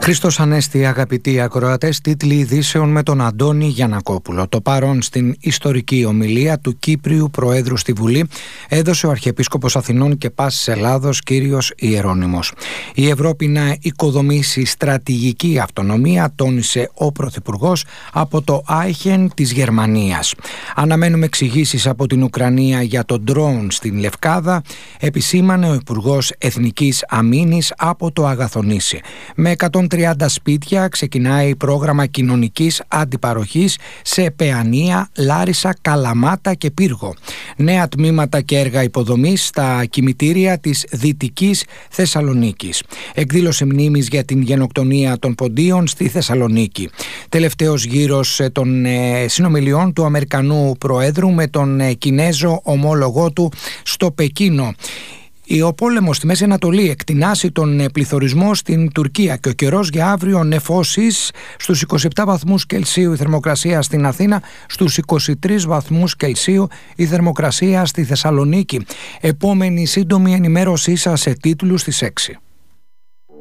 Χριστός Ανέστη, αγαπητοί ακροατές, τίτλοι ειδήσεων με τον Αντώνη Γιαννακόπουλο. Το παρόν στην ιστορική ομιλία του Κύπριου Προέδρου στη Βουλή έδωσε ο Αρχιεπίσκοπος Αθηνών και Πάσης Ελλάδος, κύριος Ιερώνυμος. Η Ευρώπη να οικοδομήσει στρατηγική αυτονομία, τόνισε ο Πρωθυπουργός από το Άιχεν της Γερμανίας. Αναμένουμε εξηγήσεις από την Ουκρανία για το ντρόουν στην Λευκάδα, επισήμανε ο Υπουργός Εθνικής Αμήνης από το Αγαθονήσι. Με 130 σπίτια ξεκινάει πρόγραμμα κοινωνικής αντιπαροχής σε Παιανία, Λάρισα, Καλαμάτα και Πύργο. Νέα τμήματα και έργα υποδομής στα κημητήρια της Δυτικής Θεσσαλονίκης. Εκδήλωση μνήμης για την γενοκτονία των Ποντίων στη Θεσσαλονίκη. Τελευταίος γύρος των συνομιλιών του Αμερικανού Προέδρου με τον Κινέζο ομόλογό του στο Πεκίνο. Ο πόλεμος στη Μέση Ανατολή εκτινάσει τον πληθωρισμό στην Τουρκία και ο καιρός για αύριο νεφώσεις. Στους 27 βαθμούς Κελσίου η θερμοκρασία στην Αθήνα, στους 23 βαθμούς Κελσίου η θερμοκρασία στη Θεσσαλονίκη. Επόμενη σύντομη ενημέρωσή σας σε τίτλους στις 6.